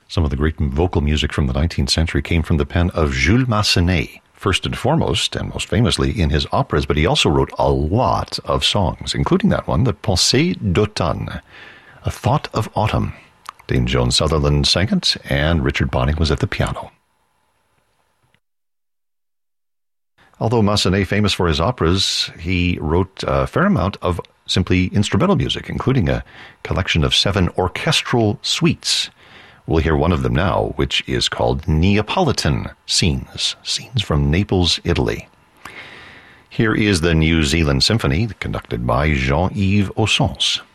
Some of the great vocal music from the 19th century came from the pen of Jules Massenet, first and foremost, and most famously in his operas, but he also wrote a lot of songs, including that one, the Pensée d'automne, A Thought of Autumn. Dame Joan Sutherland sang it, and Richard Bonning was at the piano. Although Massenet, famous for his operas, he wrote a fair amount of simply instrumental music, including a collection of 7 orchestral suites. We'll hear one of them now, which is called Neapolitan Scenes from Naples, Italy. Here is the New Zealand Symphony, conducted by Jean-Yves Ossens.